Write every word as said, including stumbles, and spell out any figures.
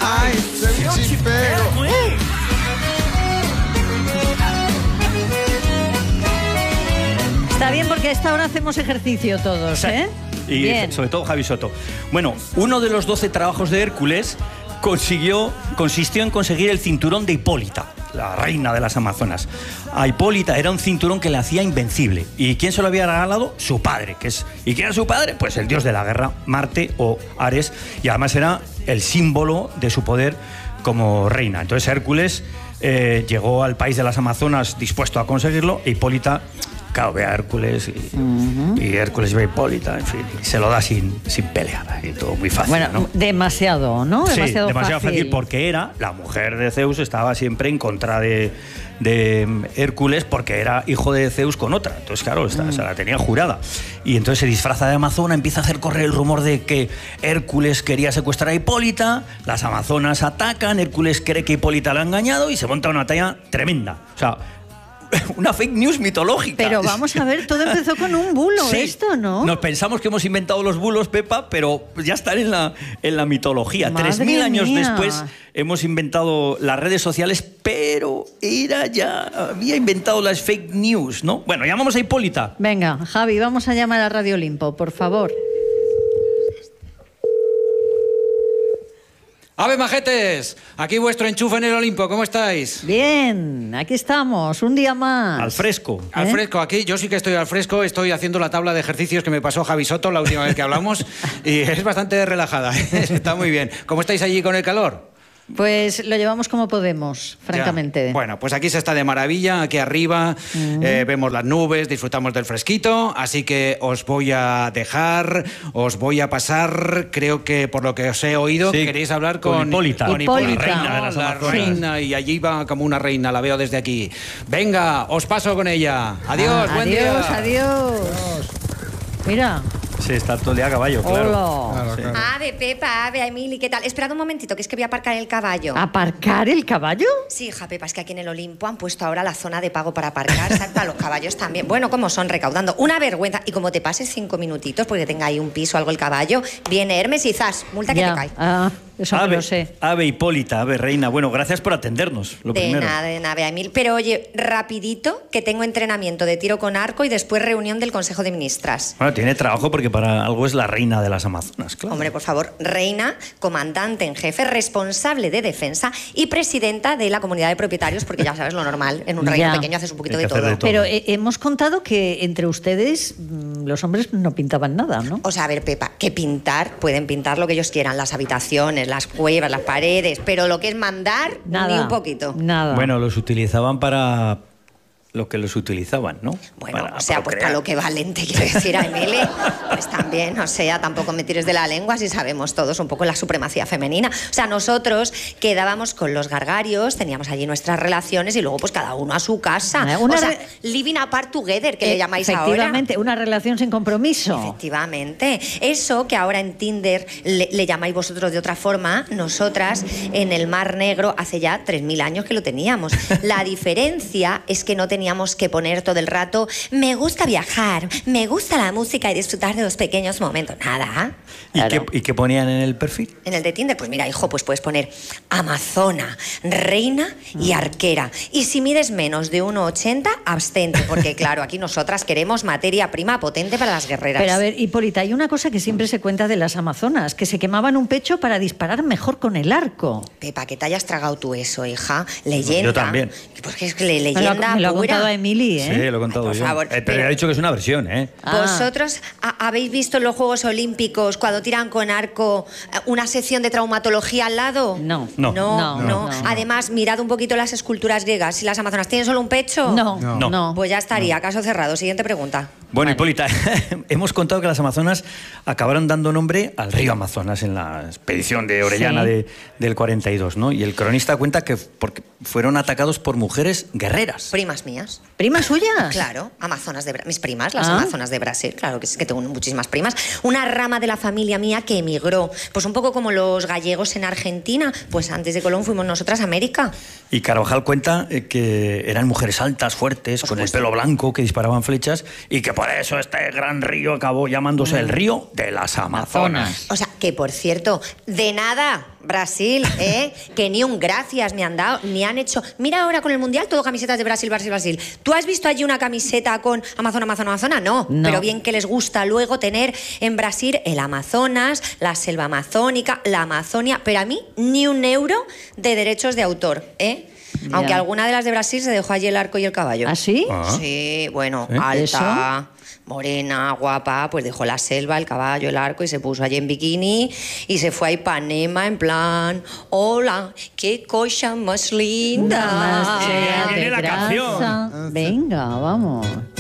Ay, se me chispero. Está bien porque a esta hora hacemos ejercicio todos, ¿eh? Y bien. sobre todo Javi Soto. Bueno, uno de los doce trabajos de Hércules consiguió, consistió en conseguir el cinturón de Hipólita, la reina de las Amazonas. A Hipólita era un cinturón que le hacía invencible. ¿Y quién se lo había regalado? Su padre. Que es, ¿y quién era su padre? Pues el dios de la guerra, Marte o Ares. Y además era el símbolo de su poder como reina. Entonces Hércules eh, llegó al país de las Amazonas dispuesto a conseguirlo. E Hipólita, claro, ve a Hércules y, uh-huh. y Hércules ve a Hipólita, en fin, y se lo da sin, sin pelear. Y todo muy fácil, bueno, ¿no? demasiado, ¿no? Sí, demasiado, demasiado fácil. fácil porque era la mujer de Zeus, estaba siempre en contra de, de Hércules porque era hijo de Zeus con otra. Entonces, claro, esta, mm. se la tenía jurada. Y entonces se disfraza de amazona, empieza a hacer correr el rumor de que Hércules quería secuestrar a Hipólita, las amazonas atacan, Hércules cree que Hipólita lo ha engañado y se monta una batalla tremenda. O sea, una fake news mitológica. Pero vamos a ver, todo empezó con un bulo, sí, esto, ¿no? Nos pensamos que hemos inventado los bulos, Pepa, pero ya están en la, en la mitología. Madre Tres mil años mía. después hemos inventado las redes sociales, pero era ya, había inventado las fake news, ¿no? Bueno, llamamos a Hipólita. Venga, Javi, vamos a llamar a Radio Olimpo, por favor. ¡Ave majetes! Aquí vuestro enchufe en el Olimpo, ¿cómo estáis? Bien, aquí estamos, un día más. Al fresco. ¿Eh? Al fresco, aquí yo sí que estoy al fresco, estoy haciendo la tabla de ejercicios que me pasó Javi Soto la última vez que hablamos y es bastante relajada, está muy bien. ¿Cómo estáis allí con el calor? Pues lo llevamos como podemos, francamente. Ya. Bueno, pues aquí se está de maravilla, aquí arriba, uh-huh. eh, vemos las nubes, disfrutamos del fresquito, así que os voy a dejar, os voy a pasar, creo que por lo que os he oído, sí, queréis hablar con, con Hipólita. Con Hipólita. Hipólita, reina de las la Amazonas. reina, y allí va como una reina, la veo desde aquí. Venga, os paso con ella. Adiós, Ah, buen adiós, día. Adiós, adiós. Mira. Sí, está todo el día a caballo, claro. Hola. Sí. Ave, Pepa, ave, Emily, ¿qué tal? Esperad un momentito, que es que voy a aparcar el caballo. ¿Aparcar el caballo? Sí, hija, Pepa, es que aquí en el Olimpo han puesto ahora la zona de pago para aparcar, ¿sabes? Para los caballos también. Bueno, como son recaudando. Una vergüenza. Y como te pases cinco minutitos, porque tenga ahí un piso o algo el caballo, viene Hermes y zas, multa que ya. te cae. Ah, eso Ave, me lo sé. Ave Hipólita, ave reina. Bueno, gracias por atendernos, lo De primero. nada, de nada, Emil. Pero oye, rapidito, que tengo entrenamiento de tiro con arco y después reunión del Consejo de Ministras. Bueno, tiene trabajo porque para algo es la reina de las Amazonas, claro. Hombre, por favor, reina, comandante en jefe, responsable de defensa y presidenta de la comunidad de propietarios, porque ya sabes lo normal, en un reino Ya. pequeño haces un poquito Hay de que hacer todo. de todo. Pero eh, hemos contado que entre ustedes mm, los hombres no pintaban nada, ¿no? O sea, a ver, Pepa, que pintar, pueden pintar lo que ellos quieran, las habitaciones, las cuevas, las paredes, pero lo que es mandar, Nada. ni un poquito. Nada. Bueno, los utilizaban para lo que los utilizaban, ¿no? Bueno, Para o sea, pues procrear. para lo que valen, te quiero decir, a Emily, pues también, o sea, tampoco me tires de la lengua si sabemos todos un poco la supremacía femenina. O sea, nosotros quedábamos con los gargarios, teníamos allí nuestras relaciones y luego pues cada uno a su casa. Eh, una o sea, re- living apart together, que Eh, le llamáis ahora. Efectivamente, una relación sin compromiso. Efectivamente. Eso que ahora en Tinder le, le llamáis vosotros de otra forma, nosotras en el Mar Negro hace ya tres mil años que lo teníamos. La diferencia es que no teníamos que poner todo el rato me gusta viajar, me gusta la música y disfrutar de los pequeños momentos. Nada. ¿Y, Claro. qué, ¿Y qué ponían en el perfil? En el de Tinder, pues mira, hijo, pues puedes poner amazona, reina y arquera. Y si mides menos de uno ochenta, abstente, porque claro, aquí nosotras queremos materia prima potente para las guerreras. Pero a ver, Hipólita, hay una cosa que siempre se cuenta de las amazonas, que se quemaban un pecho para disparar mejor con el arco. Pepa, que te hayas tragado tú eso, hija. Leyenda. Yo también. Porque es que le- Me lo, leyenda ha- me lo ha pura. contado a Emily, ¿eh? Sí, lo he contado Ay, por yo. favor, Eh, pero pero- ya he dicho que es una versión, ¿eh? Ah. ¿Vosotros ha- habéis visto en los Juegos Olímpicos cuando tiran con arco eh, una sección de traumatología al lado? No. No. No, No, no. no. Además, mirad un poquito las esculturas griegas. Si las amazonas tienen solo un pecho. No, No. no. Pues ya estaría, caso cerrado. Siguiente pregunta. Bueno, Vale. Hipólita, hemos contado que las Amazonas acabaron dando nombre al río Amazonas en la expedición de Orellana Sí. de, del cuarenta y dos, ¿no? Y el cronista cuenta que porque fueron atacados por mujeres guerreras. Primas mías. ¿Primas suyas? Claro, amazonas de Bra- mis primas, las Ah. amazonas de Brasil, claro que es que tengo muchísimas primas. Una rama de la familia mía que emigró, pues un poco como los gallegos en Argentina, pues antes de Colón fuimos nosotras a América. Y Carvajal cuenta eh, que eran mujeres altas, fuertes, Por con el supuesto. pelo blanco, que disparaban flechas, y que por eso este gran río acabó llamándose el río de las Amazonas. Amazonas. O sea, que por cierto, de nada, Brasil, ¿eh? Que ni un gracias me han dado, ni han hecho... Mira ahora con el Mundial, todo camisetas de Brasil, Brasil, Brasil. ¿Tú has visto allí una camiseta con Amazon, Amazon, Amazona? No, No. pero bien que les gusta luego tener en Brasil el Amazonas, la selva amazónica, la Amazonia, pero a mí ni un euro de derechos de autor, ¿eh? Ya. Aunque alguna de las de Brasil se dejó allí el arco y el caballo. ¿Ah, sí? Ah. Sí, bueno, ¿Eh? alta, morena, guapa, pues dejó la selva, el caballo, el arco y se puso allí en bikini y se fue a Ipanema en plan, hola, qué cosa más linda. Más viene de la grasa. canción. Venga, vamos.